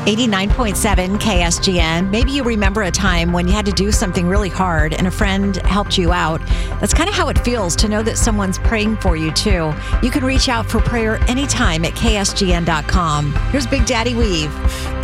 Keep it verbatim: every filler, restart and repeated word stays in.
eighty-nine point seven K S G N. Maybe you remember a time when you had to do something really hard and a friend helped you out. That's kind of how it feels to know that someone's praying for you, too. You can reach out for prayer anytime at K S G N dot com. Here's Big Daddy Weave.